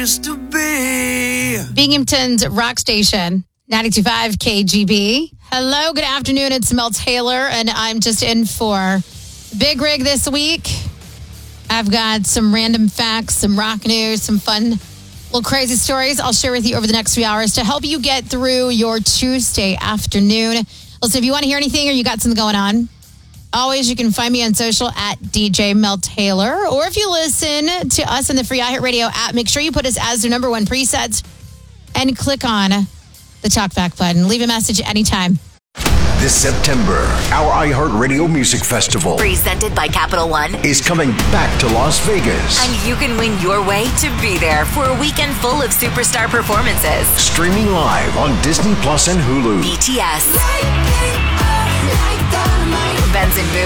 place to be. Binghamton's rock station, 92.5 KGB. Hello, good afternoon. It's Mel Taylor, and I'm just in for Big Rig this week. I've got some random facts, some rock news, some fun, little crazy stories I'll share with you over the next few hours to help you get through your Tuesday afternoon. Listen, if you want to hear anything or you got something going on, always you can find me on social at DJ Mel Taylor. Or if you listen to us in the free iHeartRadio app, make sure you put us as your number one preset and click on the talkback button. Leave a message anytime. This September, our iHeartRadio Music Festival, presented by Capital One, is coming back to Las Vegas. And you can win your way to be there for a weekend full of superstar performances. Streaming live on Disney Plus and Hulu. BTS, Benson Boone.